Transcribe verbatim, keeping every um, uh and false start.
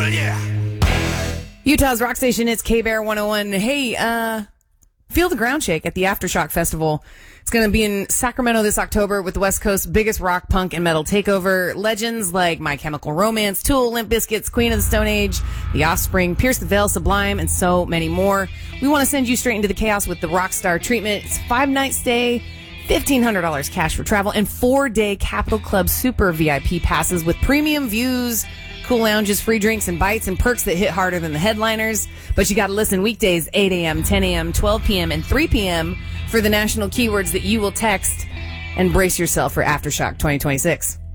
Utah's rock station, it's K-Bear one oh one. Hey, uh, feel the ground shake at the Aftershock Festival. It's going to be in Sacramento this October with the West Coast's biggest rock, punk, and metal takeover. Legends like My Chemical Romance, Tool, Limp Bizkit, Queen of the Stone Age, The Offspring, Pierce the Veil, Sublime, and so many more. We want to send you straight into the chaos with the Rockstar treatment. It's five-night stay, fifteen hundred dollars cash for travel, and four-day Capitol Club Super V I P passes with premium views, cool lounges, free drinks and bites, and perks that hit harder than the headliners. But you got to listen weekdays, eight a.m., ten a.m., twelve p.m., and three p.m. for the national keywords that you will text, and brace yourself for Aftershock twenty twenty-six.